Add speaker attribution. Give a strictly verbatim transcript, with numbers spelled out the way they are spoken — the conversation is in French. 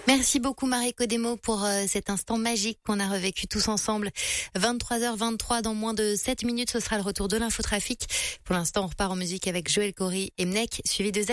Speaker 1: Merci beaucoup Marie Codemo pour euh, cet instant magique qu'on a revécu tous ensemble. vingt-trois heures vingt-trois dans moins de sept minutes, ce sera le retour de l'infotrafic. Pour l'instant, on repart en musique avec Joël Corry et Mnek, suivi de Z.